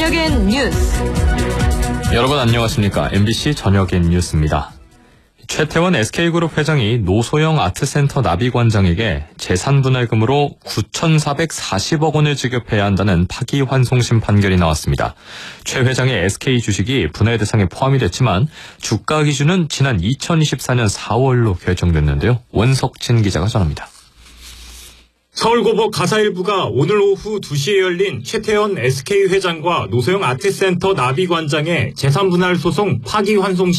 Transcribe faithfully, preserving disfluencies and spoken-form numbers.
저녁엔 뉴스. 여러분 안녕하십니까. 엠비씨 저녁엔 뉴스입니다. 최태원 에스케이그룹 회장이 노소영 아트센터 나비관장에게 재산분할금으로 구천사백사십억 원을 지급해야 한다는 파기환송심 판결이 나왔습니다. 최 회장의 에스케이 주식이 분할 대상에 포함이 됐지만 주가 기준은 지난 이천이십사년 사월로 결정됐는데요. 원석진 기자가 전합니다. 서울고법 가사일부가 오늘 오후 두 시에 열린 최태원 에스케이 회장과 노소영 아트센터 나비관장의 재산분할 소송 파기환송